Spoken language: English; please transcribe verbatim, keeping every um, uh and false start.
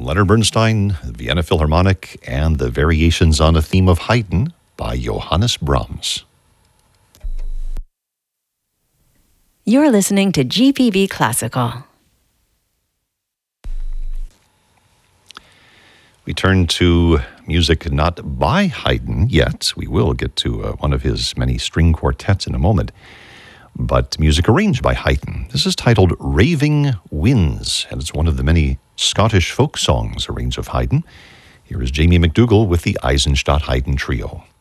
Leonard Bernstein, Vienna Philharmonic, and the Variations on a Theme of Haydn by Johannes Brahms. You're listening to G P V Classical. We turn to music not by Haydn yet. We will get to uh, one of his many string quartets in a moment, but music arranged by Haydn. This is titled Raving Winds, and it's one of the many Scottish folk songs arranged of Haydn. Here is Jamie McDougall with the Eisenstadt Haydn Trio.